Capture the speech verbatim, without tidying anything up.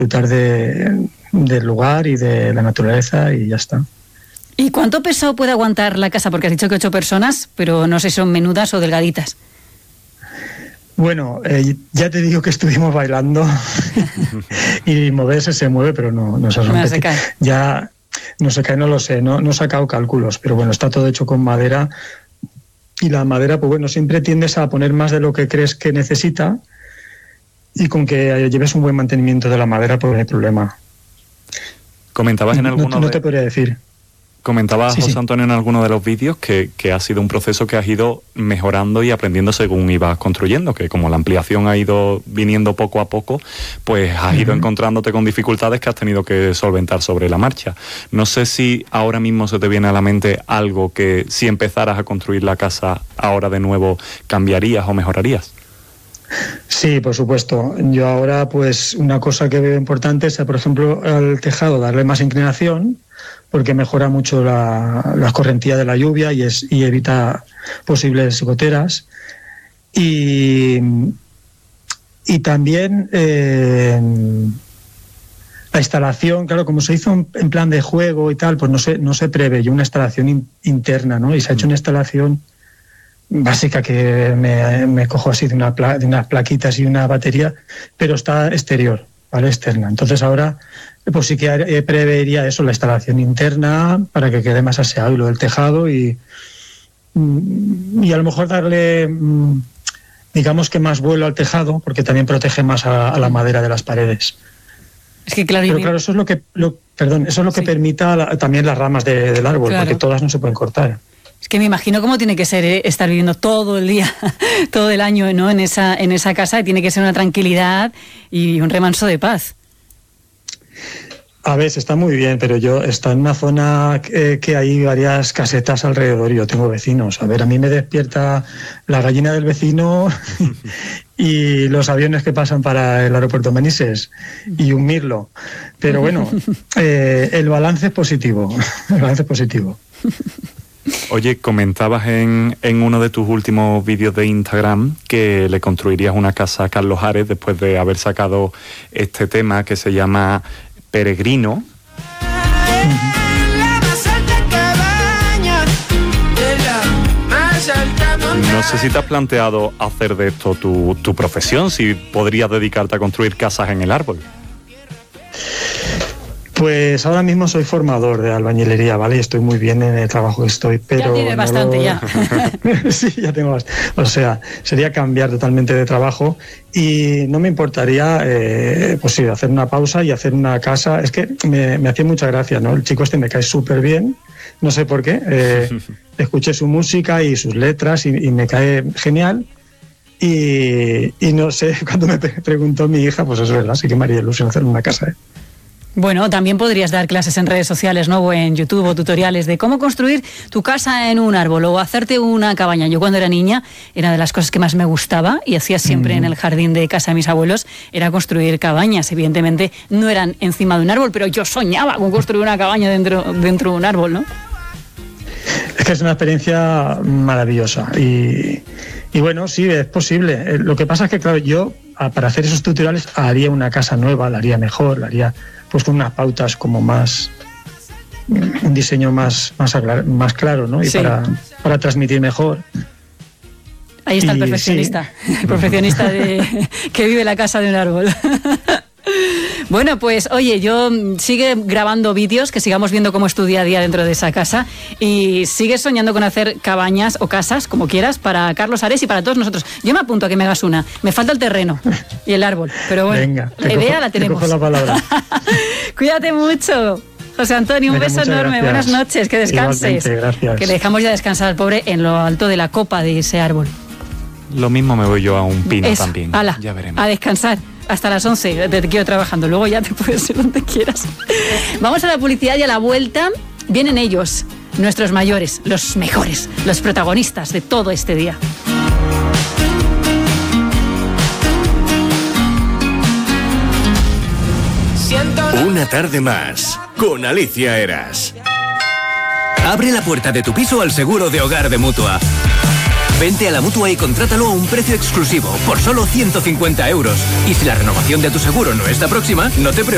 disfrutar de, del lugar y de la naturaleza y ya está. ¿Y cuánto peso puede aguantar la casa? Porque has dicho que ocho personas, pero no sé si son menudas o delgaditas. Bueno, eh, ya te digo que estuvimos bailando y moverse se mueve, pero no, no se rompe. No se cae. Ya no se cae, no lo sé, no, no he sacado cálculos, pero bueno, está todo hecho con madera y la madera, pues bueno, siempre tiendes a poner más de lo que crees que necesita y con que lleves un buen mantenimiento de la madera, pues no hay problema. Comentabas en alguno no, no te de... podría decir. Comentaba sí, José sí. Antonio en alguno de los vídeos que, que ha sido un proceso que has ido mejorando y aprendiendo según ibas construyendo, que como la ampliación ha ido viniendo poco a poco, pues has uh-huh. ido encontrándote con dificultades que has tenido que solventar sobre la marcha. No sé si ahora mismo se te viene a la mente algo que si empezaras a construir la casa ahora de nuevo cambiarías o mejorarías. Sí, por supuesto. Yo ahora, pues, una cosa que veo importante es, por ejemplo, al tejado darle más inclinación, porque mejora mucho la, la escorrentía de la lluvia y, es, y evita posibles goteras. Y, y también eh, la instalación, claro, como se hizo en, en plan de juego y tal, pues no se, no se preveyó una instalación in, interna, ¿no? Y se ha hecho una instalación básica que me, me cojo así de, una pla, de unas plaquitas y una batería, pero está exterior, ¿vale? Externa. Entonces ahora pues sí que prevería eso, la instalación interna para que quede más aseado y lo del tejado y, y a lo mejor darle, digamos que más vuelo al tejado porque también protege más a, a la madera de las paredes. Es que claro, pero claro, eso es lo que, lo, perdón, eso es lo que sí. permita la, también las ramas de, del árbol, claro. porque todas no se pueden cortar. Es que me imagino cómo tiene que ser eh, estar viviendo todo el día, todo el año, ¿no? en esa, en esa casa, y tiene que ser una tranquilidad y un remanso de paz. A ver, está muy bien, pero yo estoy en una zona eh, que hay varias casetas alrededor y yo tengo vecinos. A ver, a mí me despierta la gallina del vecino y los aviones que pasan para el aeropuerto Manises y un mirlo. Pero bueno, eh, el balance es positivo, el balance es positivo. Oye, comentabas en, en uno de tus últimos vídeos de Instagram que le construirías una casa a Carlos Ares después de haber sacado este tema que se llama Peregrino. No sé si te has planteado hacer de esto tu, tu profesión, si podrías dedicarte a construir casas en el árbol. Pues ahora mismo soy formador de albañilería, ¿vale? Y estoy muy bien en el trabajo que estoy, pero... Ya tienes no bastante, lo... ya. Sí, ya tengo bastante. O sea, sería cambiar totalmente de trabajo y no me importaría, eh, pues sí, hacer una pausa y hacer una casa. Es que me, me hacía mucha gracia, ¿no? El chico este me cae súper bien, no sé por qué. Eh, escuché su música y sus letras y, y me cae genial. Y, y no sé, cuando me preguntó mi hija, pues es verdad, sí que me haría ilusión hacer una casa, ¿eh? Bueno, también podrías dar clases en redes sociales, ¿no? O en YouTube o tutoriales de cómo construir tu casa en un árbol o hacerte una cabaña. Yo cuando era niña, era de las cosas que más me gustaba y hacía siempre mm. en el jardín de casa de mis abuelos, era construir cabañas. Evidentemente no eran encima de un árbol, pero yo soñaba con construir una cabaña dentro, dentro de un árbol, ¿no? Es que es una experiencia maravillosa y, y bueno, sí, es posible. Lo que pasa es que, claro, yo para hacer esos tutoriales haría una casa nueva, la haría mejor, la haría pues con unas pautas como más, un diseño más, más, aclar, más claro, ¿no? Y sí. para, para transmitir mejor. Ahí está y, el perfeccionista, sí. el perfeccionista de, que vive en la casa de un árbol. Bueno, pues oye, yo sigue grabando vídeos, que sigamos viendo cómo es tu día a día dentro de esa casa y sigues soñando con hacer cabañas o casas, como quieras, para Carlos Ares y para todos nosotros. Yo me apunto a que me hagas una. Me falta el terreno y el árbol, pero bueno, venga, la idea cojo, la tenemos. Te cojo la palabra. Cuídate mucho. José Antonio, un venga, beso enorme. Gracias. Buenas noches, que descanses. Gracias. Que le dejamos ya descansar al pobre en lo alto de la copa de ese árbol. Lo mismo me voy yo a un pino Eso, también. Ala, ya veremos. A descansar. Hasta las once te quiero trabajando, luego ya te puedes ir donde quieras. Vamos a la publicidad y a la vuelta vienen ellos, nuestros mayores, los mejores, los protagonistas de todo este día. Una tarde más con Alicia Eras. Abre la puerta de tu piso al seguro de hogar de Mutua. Vente a la Mutua y contrátalo a un precio exclusivo, por solo ciento cincuenta euros. Y si la renovación de tu seguro no está próxima, no te preocupes.